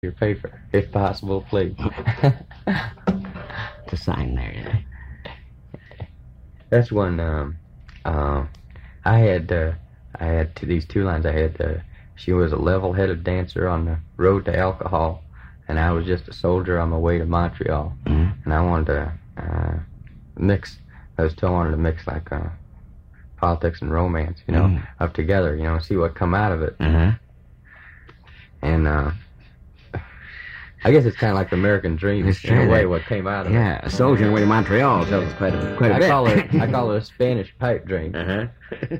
your paper, if possible, please. To sign there, yeah. That's one. I had these two lines. I had she was a level-headed dancer on the road to alcohol, and I was just a soldier on my way to Montreal. Mm-hmm. And I wanted to mix. I wanted to mix like politics and romance, up together, see what come out of it. Uh-huh. And I guess it's kind of like the American dream in a way. What came out of it? Yeah, a soldier on the way to Montreal, so it's quite a bit. I call it a Spanish pipe dream. Uh-huh.